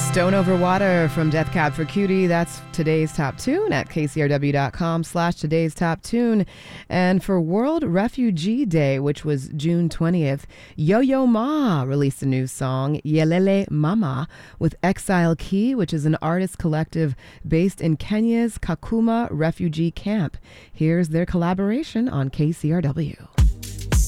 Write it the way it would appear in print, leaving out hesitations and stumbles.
Stone Over Water from Death Cab for Cutie. That's today's top tune at kcrw.com/today's top tune. And for World Refugee Day, which was June 20th, Yo-Yo Ma released a new song, Yelele Mama, with Exile Key, which is an artist collective based in Kenya's Kakuma refugee camp. Here's their collaboration on KCRW.